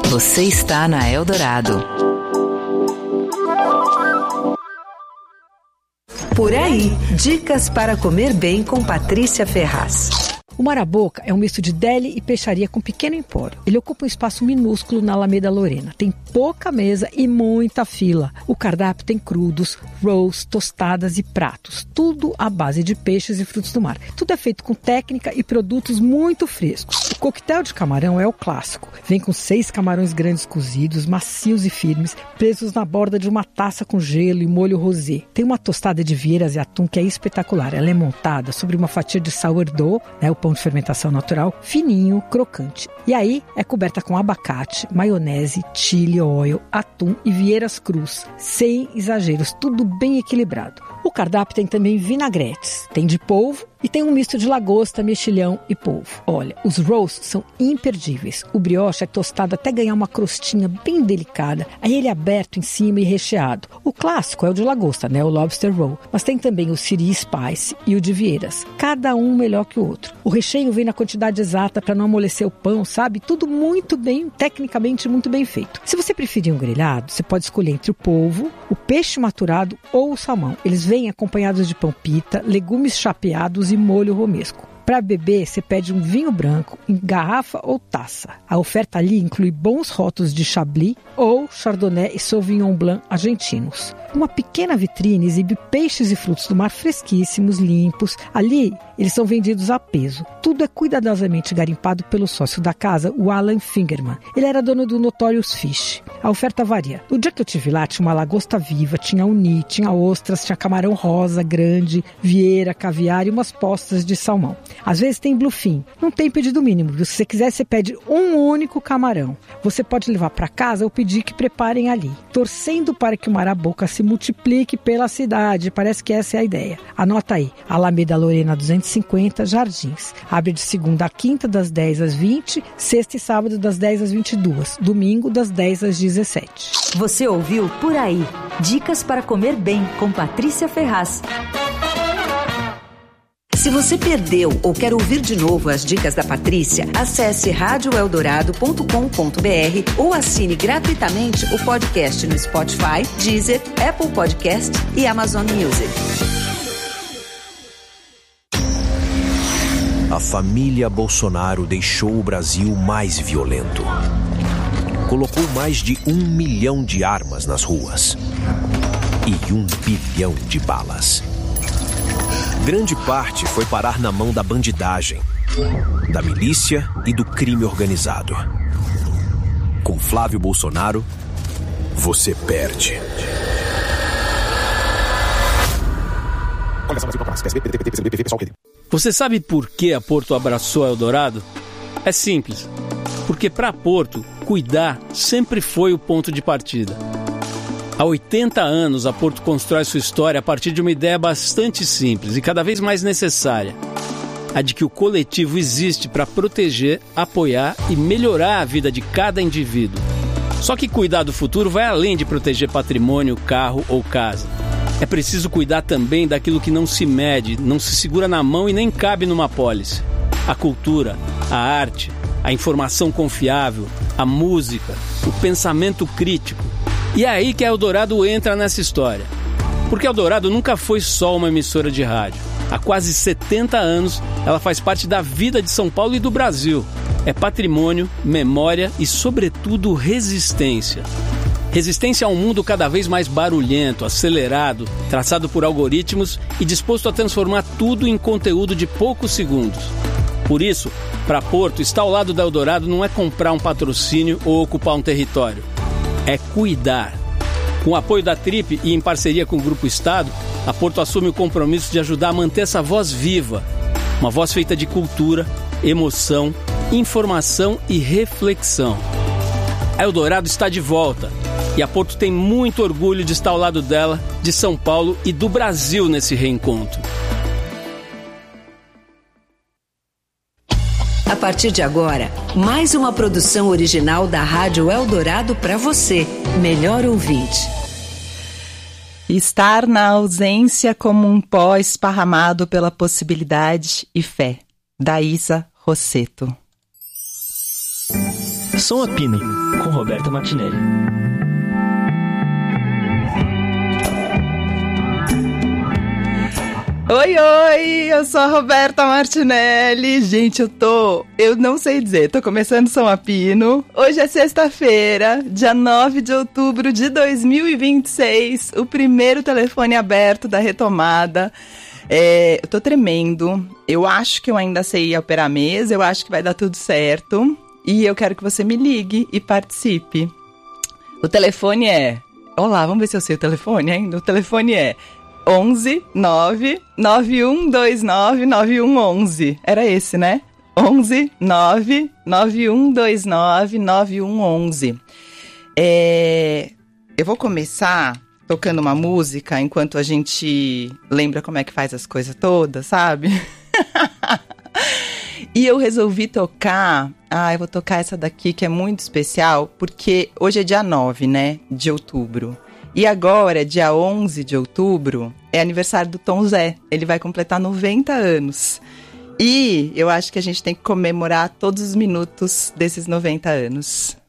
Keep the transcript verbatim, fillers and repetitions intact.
Você está na Eldorado. Por aí, dicas para comer bem com Patrícia Ferraz. O Maraboca é um misto de deli e peixaria com pequeno empório. Ele ocupa um espaço minúsculo na Alameda Lorena. Tem pouca mesa e muita fila. O cardápio tem crudos, rolls, tostadas e pratos. Tudo à base de peixes e frutos do mar. Tudo é feito com técnica e produtos muito frescos. O coquetel de camarão é o clássico. Vem com seis camarões grandes cozidos, macios e firmes, presos na borda de uma taça com gelo e molho rosé. Tem uma tostada de vieiras e atum que é espetacular. Ela é montada sobre uma fatia de sourdough, né, o pão de fermentação natural, fininho, crocante. E aí é coberta com abacate, maionese, chili oil, atum e vieiras crus, sem exageros, tudo bem equilibrado. O cardápio tem também vinagretes, tem de polvo e tem um misto de lagosta, mexilhão e polvo. Olha, os rolls são imperdíveis. O brioche é tostado até ganhar uma crostinha bem delicada, aí ele é aberto em cima e recheado. O clássico é o de lagosta, né, o lobster roll, mas tem também o siri spice e o de vieiras, cada um melhor que o outro. O recheio vem na quantidade exata para não amolecer o pão, sabe? Tudo muito bem, tecnicamente muito bem feito. Se você preferir um grelhado, você pode escolher entre o polvo, o peixe maturado ou o salmão. Eles vêm acompanhados de pão pita, legumes chapeados e molho romesco. Para beber, você pede um vinho branco em garrafa ou taça. A oferta ali inclui bons rótulos de Chablis ou Chardonnay e Sauvignon Blanc argentinos. Uma pequena vitrine exibe peixes e frutos do mar fresquíssimos, limpos. Ali, eles são vendidos a peso. Tudo é cuidadosamente garimpado pelo sócio da casa, o Alan Fingerman. Ele era dono do Notorious Fish. A oferta varia. No dia que eu estive lá, tinha uma lagosta viva, tinha uni, tinha ostras, tinha camarão rosa, grande, vieira, caviar e umas postas de salmão. Às vezes tem bluefin. Não tem pedido mínimo. Se você quiser, você pede um único camarão. Você pode levar para casa ou pedir que preparem ali, torcendo para que o Maraboca se multiplique pela cidade. Parece que essa é a ideia. Anota aí. Alameda Lorena duzentos e cinquenta, Jardins. Abre de segunda a quinta, das dez às vinte, sexta e sábado, das dez às vinte e duas, domingo, das dez às dezessete. Você ouviu Por Aí. Dicas para comer bem com Patrícia Ferraz. Se você perdeu ou quer ouvir de novo as dicas da Patrícia, acesse rádio eldorado ponto com ponto b r ou assine gratuitamente o podcast no Spotify, Deezer, Apple Podcast e Amazon Music. A família Bolsonaro deixou o Brasil mais violento. Colocou mais de um milhão de armas nas ruas e um bilhão de balas. Grande parte foi parar na mão da bandidagem, da milícia e do crime organizado. Com Flávio Bolsonaro, você perde. Você sabe por que a Porto abraçou a Eldorado? É simples. Porque para a Porto, cuidar sempre foi o ponto de partida. Há oitenta anos, a Porto constrói sua história a partir de uma ideia bastante simples e cada vez mais necessária. A de que o coletivo existe para proteger, apoiar e melhorar a vida de cada indivíduo. Só que cuidar do futuro vai além de proteger patrimônio, carro ou casa. É preciso cuidar também daquilo que não se mede, não se segura na mão e nem cabe numa apólice. A cultura, a arte, a informação confiável, a música, o pensamento crítico. E é aí que a Eldorado entra nessa história. Porque a Eldorado nunca foi só uma emissora de rádio. Há quase setenta anos, ela faz parte da vida de São Paulo e do Brasil. É patrimônio, memória e, sobretudo, resistência. Resistência a um mundo cada vez mais barulhento, acelerado, traçado por algoritmos e disposto a transformar tudo em conteúdo de poucos segundos. Por isso, para Porto, estar ao lado da Eldorado não é comprar um patrocínio ou ocupar um território. É cuidar. Com o apoio da Trip e em parceria com o Grupo Estado, a Porto assume o compromisso de ajudar a manter essa voz viva. Uma voz feita de cultura, emoção, informação e reflexão. A Eldorado está de volta e a Porto tem muito orgulho de estar ao lado dela, de São Paulo e do Brasil nesse reencontro. A partir de agora, mais uma produção original da Rádio Eldorado para você, melhor ouvinte. Estar na ausência como um pó esparramado pela possibilidade e fé. Da Isa Rosseto. Som a Pino, com Roberta Martinelli. Oi, oi, eu sou a Roberta Martinelli. Gente, eu tô, eu não sei dizer, tô começando Som a Pino. Hoje é sexta-feira, dia nove de outubro de dois mil e vinte e seis, o primeiro telefone aberto da retomada. É, eu tô tremendo, eu acho que eu ainda sei operar a mesa, eu acho que vai dar tudo certo. E eu quero que você me ligue e participe. O telefone é... Olá, vamos ver se eu sei o telefone ainda. O telefone é onze nove nove um dois nove nove um onze. Era esse, né? onze nove nove um dois nove nove um onze. É... Eu vou começar tocando uma música enquanto a gente lembra como é que faz as coisas todas, sabe? E eu resolvi tocar, ah, eu vou tocar essa daqui que é muito especial, porque hoje é dia nove, né, de outubro. E agora, dia onze de outubro, é aniversário do Tom Zé. Ele vai completar noventa anos. E eu acho que a gente tem que comemorar todos os minutos desses noventa anos.